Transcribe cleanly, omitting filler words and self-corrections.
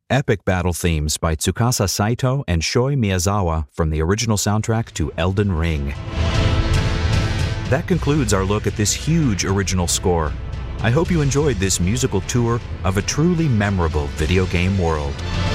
Epic battle themes by Tsukasa Saito and Shoi Miyazawa from the original soundtrack to Elden Ring. That concludes our look at this huge original score. I hope you enjoyed this musical tour of a truly memorable video game world.